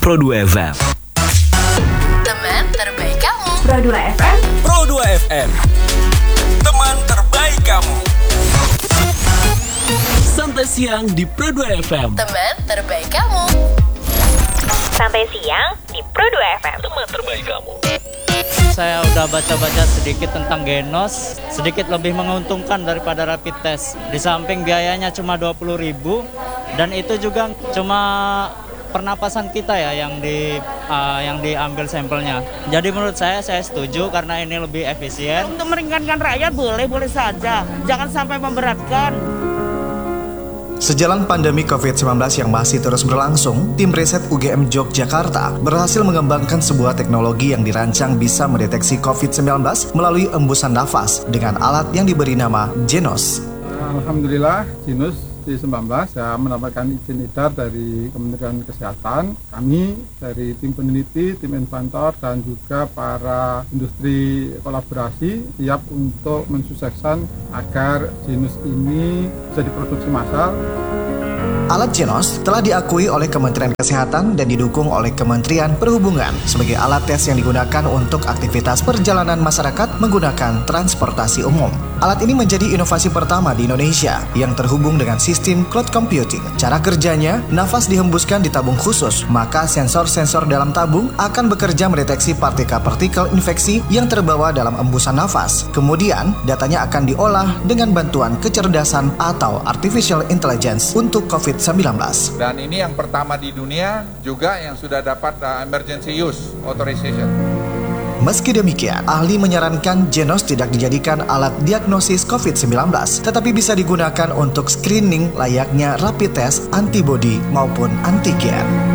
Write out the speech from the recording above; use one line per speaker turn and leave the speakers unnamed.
Pro 2 FM.
Teman terbaik kamu.
Pro 2 FM.
Pro 2 FM. Teman terbaik kamu. Santai siang di Pro 2 FM.
Teman terbaik kamu.
Santai siang di Pro 2 FM.
Teman terbaik kamu.
Saya udah baca-baca sedikit tentang Genos, sedikit lebih menguntungkan daripada rapid test. Di samping biayanya cuma 20.000 dan itu juga cuma pernapasan kita ya yang diambil sampelnya. Jadi menurut saya setuju karena ini lebih efisien.
Untuk meringankan rakyat boleh saja, jangan sampai memberatkan.
Sejalan pandemi COVID-19 yang masih terus berlangsung, tim riset UGM Yogyakarta berhasil mengembangkan sebuah teknologi yang dirancang bisa mendeteksi COVID-19 melalui embusan nafas dengan alat yang diberi nama Genos.
Alhamdulillah, Genos C19 ya mendapatkan izin edar dari Kementerian Kesehatan. Kami dari tim peneliti, tim inventor, dan juga para industri kolaborasi siap untuk mensukseskan agar Genos ini bisa diproduksi massal.
Alat Genos telah diakui oleh Kementerian Kesehatan dan didukung oleh Kementerian Perhubungan sebagai alat tes yang digunakan untuk aktivitas perjalanan masyarakat menggunakan transportasi umum. Alat ini menjadi inovasi pertama di Indonesia yang terhubung dengan sistem cloud computing. Cara kerjanya, nafas dihembuskan di tabung khusus, maka sensor-sensor dalam tabung akan bekerja mendeteksi partikel-partikel infeksi yang terbawa dalam embusan nafas. Kemudian, datanya akan diolah dengan bantuan kecerdasan atau artificial intelligence untuk COVID-19.
Dan ini yang pertama di dunia juga yang sudah dapat emergency use authorization.
Meski demikian, ahli menyarankan Genos tidak dijadikan alat diagnosis COVID-19, tetapi bisa digunakan untuk screening layaknya rapid test antibody maupun antigen.